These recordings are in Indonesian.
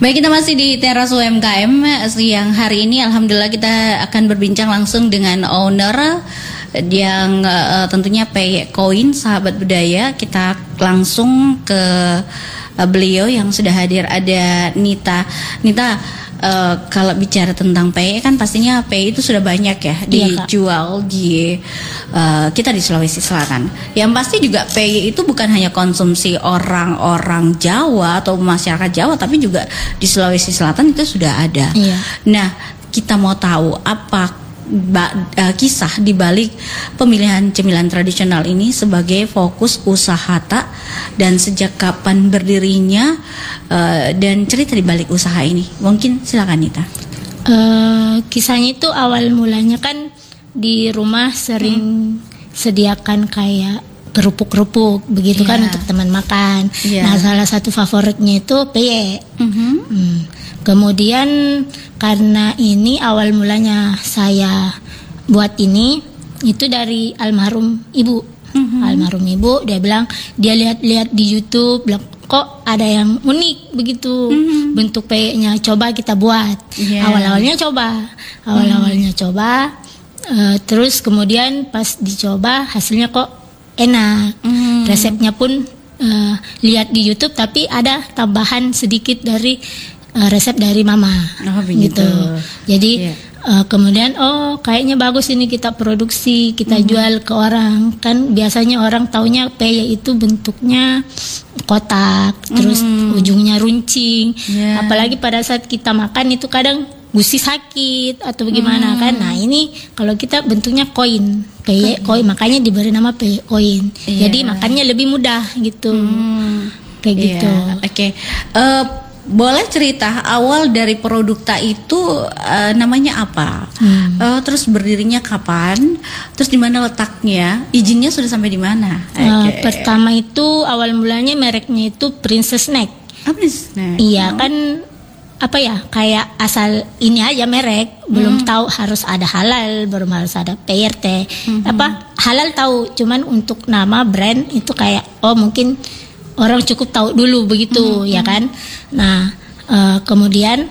Baik, kita masih di Teras UMKM siang hari ini. Alhamdulillah kita akan berbincang langsung dengan owner yang tentunya Peye Koin, sahabat budaya. Kita langsung ke beliau yang sudah hadir, ada Nita. Kalau bicara tentang Peye kan pastinya Peye itu sudah banyak ya dijual di kita di Sulawesi Selatan. Yang pasti juga Peye itu bukan hanya konsumsi orang-orang Jawa atau masyarakat Jawa, tapi juga di Sulawesi Selatan itu sudah ada. Nah, kita mau tahu apa kisah di balik pemilihan cemilan tradisional ini sebagai fokus usaha tak, dan sejak kapan berdirinya, dan cerita di balik usaha ini. Mungkin silakan Nita. Kisahnya itu awal mulanya kan di rumah sering sediakan kayak kerupuk-kerupuk begitu kan untuk teman makan. Nah, salah satu favoritnya itu Peye. Kemudian karena ini awal mulanya saya buat ini itu dari almarhum ibu. Almarhum ibu, dia bilang dia lihat-lihat di YouTube, bilang kok ada yang unik begitu bentuk Peye-nya, coba kita buat. Awal-awalnya coba, terus kemudian pas dicoba hasilnya kok enak. Resepnya pun lihat di YouTube, tapi ada tambahan sedikit dari resep dari mama, gitu. Jadi kemudian kayaknya bagus ini kita produksi, kita jual ke orang. Kan biasanya orang taunya Peye itu bentuknya kotak, terus ujungnya runcing. Apalagi pada saat kita makan itu kadang gusi sakit atau bagaimana kan. Nah, ini kalau kita bentuknya koin, Peye koin, makanya diberi nama Peye Koin. Jadi makannya lebih mudah gitu. Kayak gitu. Oke. Boleh cerita awal dari Produkta itu namanya apa? Terus berdirinya kapan? Terus di mana letaknya? Izinnya sudah sampai di mana? Pertama itu awal mulanya mereknya itu Princess Snack. Princess Snack. Iya kan, apa ya, kayak asal ini aja merek, belum tahu harus ada halal, belum harus ada PRT. Halal tahu, cuman untuk nama brand itu kayak mungkin orang cukup tahu dulu begitu, ya kan. Nah, kemudian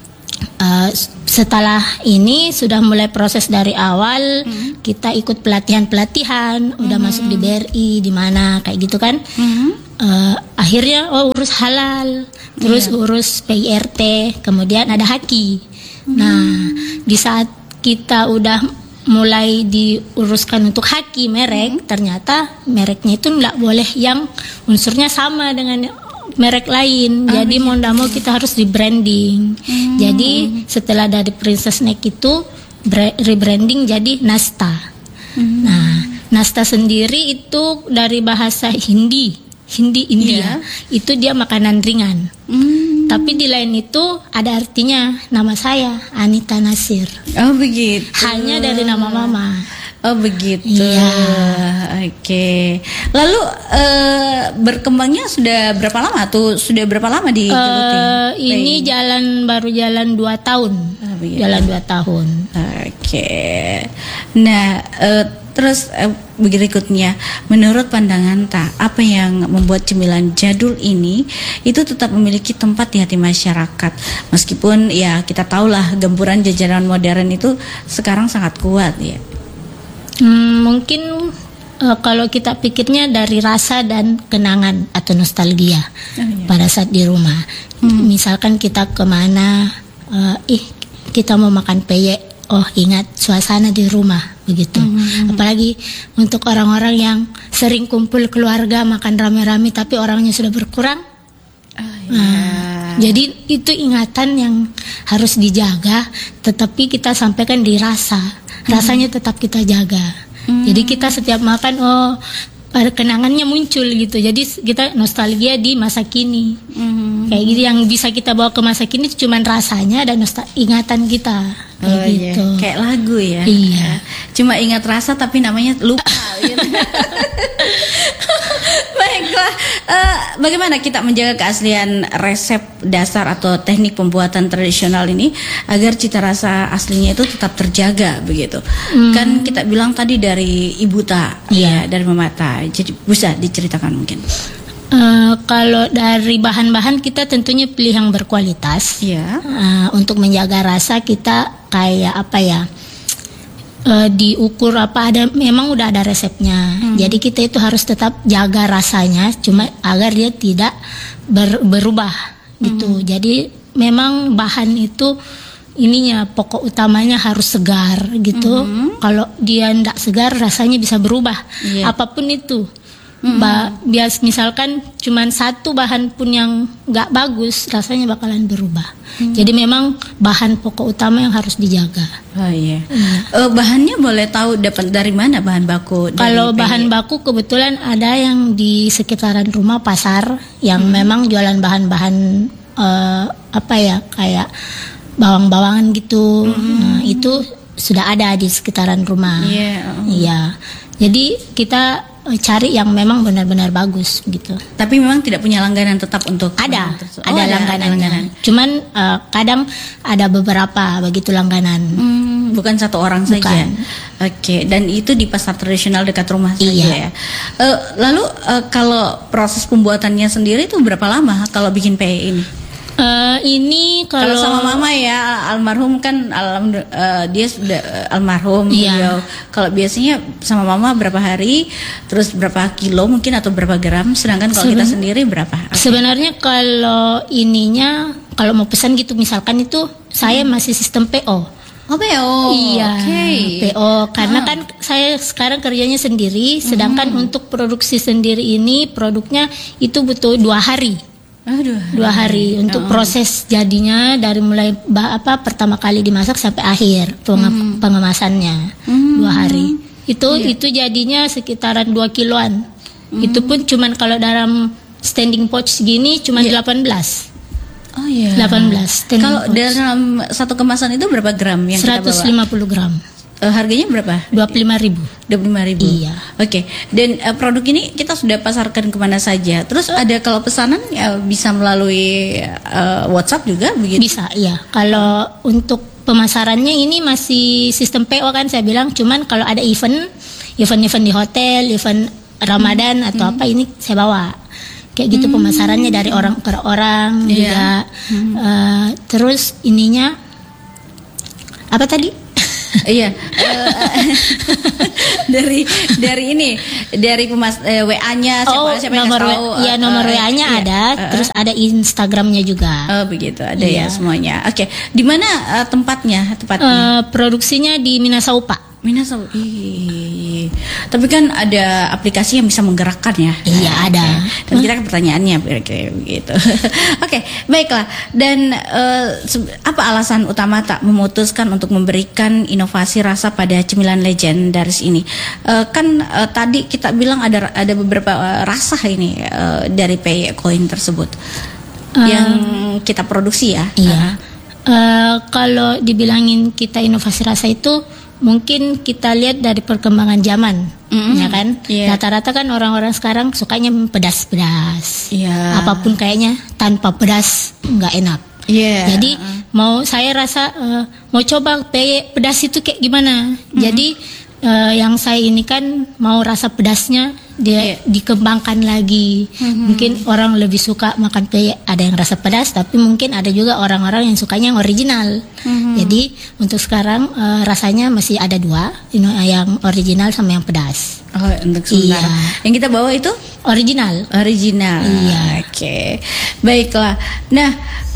setelah ini sudah mulai proses dari awal, kita ikut pelatihan, udah masuk di BRI, di mana kayak gitu kan. Akhirnya urus halal, terus urus PIRT, kemudian ada haki. Nah, di saat kita udah mulai diuruskan untuk haki merek, ternyata mereknya itu nggak boleh yang unsurnya sama dengan merek lain. Jadi mau nggak mau kita harus rebranding. Jadi setelah dari Princess Snack itu rebranding jadi Nasta. Nah, Nasta sendiri itu dari bahasa Hindi India. Itu dia makanan ringan. Tapi di lain itu ada artinya, nama saya Anita Nasir. Begitu. Hanya dari nama mama. Begitu. Oke. Lalu berkembangnya sudah berapa lama tuh? Sudah berapa lama digeluti? Ini baru jalan 2 tahun. Jalan 2 tahun. Oke. Nah, terus berikutnya, menurut pandangan apa yang membuat cemilan jadul ini itu tetap memiliki tempat di hati masyarakat, meskipun ya kita tahulah gempuran jajanan modern itu sekarang sangat kuat ya. Mungkin kalau kita pikirnya dari rasa dan kenangan atau nostalgia pada saat di rumah. Misalkan kita kemana, kita mau makan Peye, ingat suasana di rumah begitu. Apalagi untuk orang-orang yang sering kumpul keluarga makan rame-rame tapi orangnya sudah berkurang. Jadi itu ingatan yang harus dijaga, tetapi kita sampaikan di rasanya tetap kita jaga. Jadi kita setiap makan kenangannya muncul gitu. Jadi kita nostalgia di masa kini. Kayak gitu, yang bisa kita bawa ke masa kini cuma rasanya dan ingatan kita. Gitu. Kayak lagu ya. Iya. Cuma ingat rasa tapi namanya lupa gitu. Baiklah, bagaimana kita menjaga keaslian resep dasar atau teknik pembuatan tradisional ini agar cita rasa aslinya itu tetap terjaga begitu? Kan kita bilang tadi dari Ibu Ta, ya, dari Mama Ta. Jadi bisa diceritakan mungkin? Kalau dari bahan-bahan kita tentunya pilih yang berkualitas. Iya. Untuk menjaga rasa kita kayak apa ya? Diukur apa ada, memang udah ada resepnya. Jadi kita itu harus tetap jaga rasanya, cuma agar dia tidak berubah gitu. Jadi memang bahan itu ininya pokok utamanya harus segar gitu. Kalau dia tidak segar rasanya bisa berubah. Apapun itu. Bias misalkan cuman satu bahan pun yang nggak bagus rasanya bakalan berubah. Jadi memang bahan pokok utama yang harus dijaga. Oh iya. Bahannya boleh tahu dapat dari mana bahan baku? Kalau bahan baku kebetulan ada yang di sekitaran rumah pasar yang memang jualan bahan-bahan apa ya kayak bawang-bawangan gitu. Itu sudah ada di sekitaran rumah. Iya. Jadi kita cari yang memang benar-benar bagus gitu. Tapi memang tidak punya langganan tetap untuk ada langganannya. Cuman kadang ada beberapa begitu langganan. Bukan satu orang saja. Oke, dan itu di pasar tradisional dekat rumah saja ya. Lalu kalau proses pembuatannya sendiri itu berapa lama kalau bikin peye ini? Ini kalau sama mama ya almarhum kan dia sudah almarhum beliau. Kalau biasanya sama mama berapa hari, terus berapa kilo mungkin atau berapa gram, sedangkan kalau kita sendiri berapa? Sebenarnya kalau ininya kalau mau pesan gitu misalkan itu saya masih sistem PO. Oh PO. Iya. PO karena kan saya sekarang kerjanya sendiri, sedangkan untuk produksi sendiri ini produknya itu butuh 2 hari. 2 hari untuk proses jadinya dari mulai pertama kali dimasak sampai akhir pengemasannya 2 hari. Itu jadinya sekitaran 2 kiloan. Itu pun cuman kalau dalam standing pouch segini cuman 18. Oh iya. 18. Kalau dalam satu kemasan itu berapa gram yang 150 kita bawa? gram. Harganya berapa? 25.000. 25.000. Iya. Oke. Dan produk ini kita sudah pasarkan kemana saja. Terus ada kalau pesanan bisa melalui WhatsApp juga begitu? Bisa, iya. Kalau untuk pemasarannya ini masih sistem PO kan saya bilang. Cuman kalau ada event di hotel, event Ramadan atau apa ini saya bawa. Kayak gitu pemasarannya dari orang ke orang juga. Terus ininya apa tadi? Iya. dari WA-nya siapa yang tahu? Iya, nomor WA-nya ada, terus ada Instagram-nya juga. Oh, begitu. Ada ya semuanya. Oke. Di mana tempatnya? Produksinya di Minasaupa. Tapi kan ada aplikasi yang bisa menggerakkan ya. Iya, ada. Dan kita kan pertanyaannya begitu. Oke, baiklah. Dan apa alasan utama tak memutuskan untuk memberikan inovasi rasa pada cemilan legendaris ini? Tadi kita bilang ada beberapa rasa ini dari peye koin tersebut yang kita produksi ya. Iya. Kalau dibilangin kita inovasi rasa itu mungkin kita lihat dari perkembangan zaman, ya kan? Rata-rata kan orang-orang sekarang sukanya pedas-pedas. Apapun kayaknya tanpa pedas nggak enak. Jadi saya rasa mau coba peye pedas itu kayak gimana. Jadi yang saya ini kan mau rasa pedasnya dia dikembangkan lagi. Mungkin orang lebih suka makan peye ada yang rasa pedas, tapi mungkin ada juga orang-orang yang sukanya yang original. Jadi untuk sekarang rasanya masih ada 2, yang original sama yang pedas. Oh, untuk sementara. Yang kita bawa itu original. Iya. Oke. Baiklah. Nah,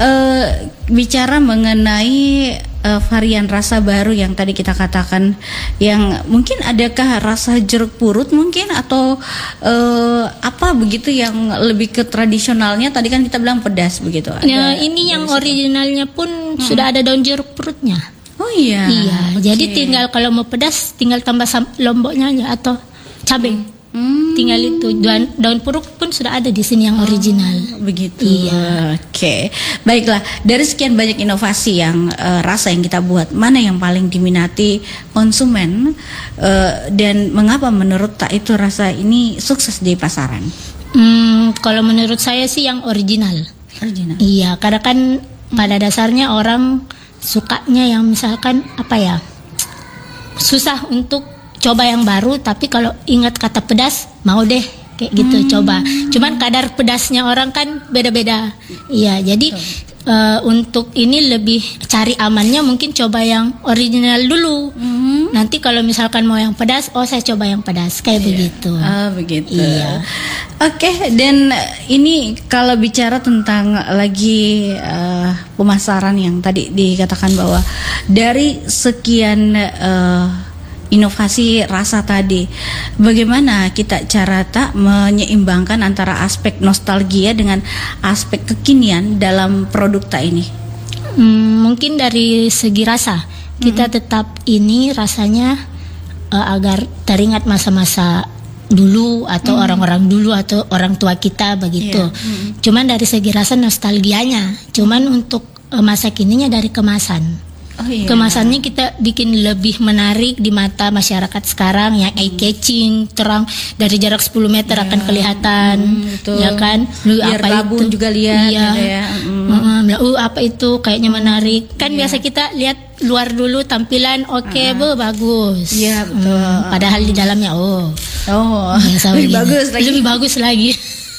bicara mengenai varian rasa baru yang tadi kita katakan, yang mungkin adakah rasa jeruk purut mungkin atau apa begitu yang lebih ke tradisionalnya? Tadi kan kita bilang pedas begitu. Ini yang originalnya pun sudah ada daun jeruk purutnya. Oh iya. Iya. Jadi tinggal kalau mau pedas tinggal tambah lomboknya aja atau cabai. Tinggal itu daun purut pun sudah ada di sini yang original. Begitu. Iya. Oke. Baiklah, dari sekian banyak inovasi yang rasa yang kita buat, mana yang paling diminati konsumen dan mengapa menurut tak itu rasa ini sukses di pasaran? Kalau menurut saya sih yang original. Iya, karena kan pada dasarnya orang sukanya yang misalkan susah untuk coba yang baru, tapi kalau ingat kata pedas mau deh kayak gitu coba. Cuman kadar pedasnya orang kan beda-beda. Iya, jadi untuk ini lebih cari amannya mungkin coba yang original dulu. Nanti kalau misalkan mau yang pedas, saya coba yang pedas kayak begitu. Begitu. Iya. Oke, dan ini kalau bicara tentang lagi pemasaran yang tadi dikatakan bahwa dari sekian inovasi rasa tadi, bagaimana kita cara menyeimbangkan antara aspek nostalgia dengan aspek kekinian dalam produk ini? Mungkin dari segi rasa kita tetap ini rasanya agar teringat masa-masa dulu atau orang-orang dulu atau orang tua kita begitu. Cuman dari segi rasa nostalgianya, cuman untuk masa kininya dari kemasan. Kemasannya kita bikin lebih menarik di mata masyarakat sekarang, yang eye catching, terang dari jarak 10 meter akan kelihatan, ya kan? Biar apa itu juga lihat, apa itu kayaknya menarik. Kan biasa kita lihat luar dulu tampilan bagus. Iya betul. Padahal di dalamnya lebih bagus lagi. Lebih bagus lagi.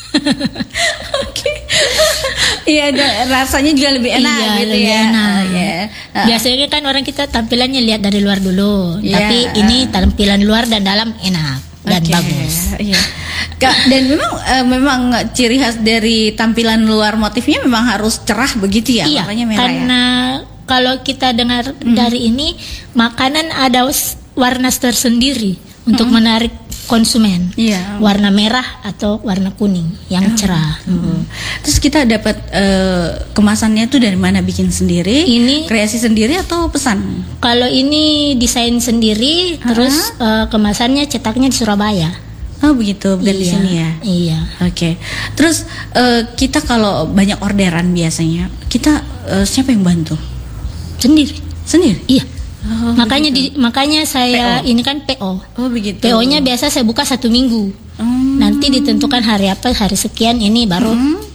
Iya, rasanya juga lebih enak gitu lebih ya. Enak. Biasanya kan orang kita tampilannya lihat dari luar dulu, tapi ini tampilan luar dan dalam enak dan bagus. Kak, dan memang ciri khas dari tampilan luar motifnya memang harus cerah begitu ya, warnanya merah. Karena kalau kita dengar dari ini makanan ada warna tersendiri untuk menarik konsumen, warna merah atau warna kuning yang cerah. Terus kita dapat kemasannya tuh dari mana, bikin sendiri? Ini kreasi sendiri atau pesan? Kalau ini desain sendiri, terus kemasannya cetaknya di Surabaya. Oh begitu, bukan di sini ya? Iya. Oke. Terus kita kalau banyak orderan biasanya, kita siapa yang bantu? Sendiri. Iya. Makanya saya PO. Ini kan PO. Oh begitu. PO-nya biasa saya buka 1 minggu. Nanti ditentukan hari apa, hari sekian ini baru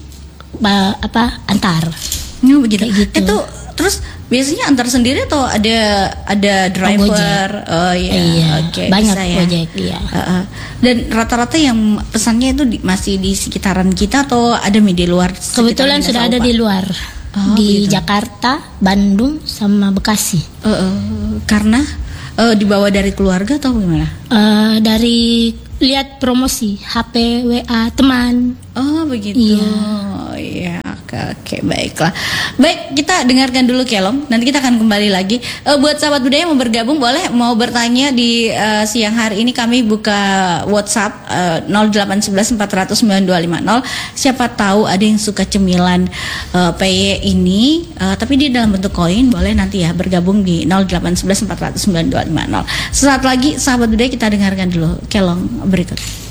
antar. Begitu. Gitu. Itu terus biasanya antar sendiri atau ada driver? Banyak Gojek. Dan rata-rata yang pesannya itu masih di sekitaran kita atau ada di luar? Kebetulan sudah ada di luar. Di gitu. Jakarta, Bandung, sama Bekasi. Karena dibawa dari keluarga atau gimana? Dari lihat promosi HP, WA teman. Oh begitu. Iya. Oke, baiklah. Baik, kita dengarkan dulu Kelom. Nanti kita akan kembali lagi. Buat sahabat budaya yang mau bergabung, mau bertanya di siang hari ini, kami buka WhatsApp 0811 400 9250. Siapa tahu ada yang suka cemilan PY ini, tapi di dalam bentuk koin, boleh nanti ya bergabung di 0811 400 9250. Sesaat lagi sahabat budaya kita dengarkan dulu Kelom berikut.